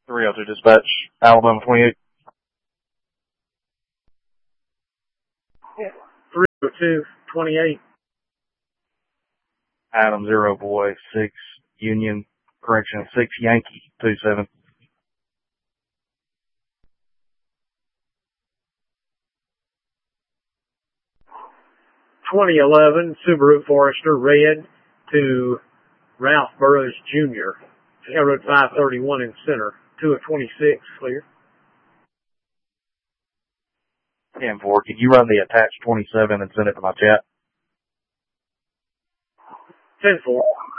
302 dispatch, Alabama 28. 302, 28. Adam 0 boy, 6 Union, 6 Yankee, 27. 2011 Subaru Forester red to Ralph Burroughs Jr. Road 531 in center. 2 of 26 clear. 10-4, can you run the attached 27 and send it to my chat? 10-4.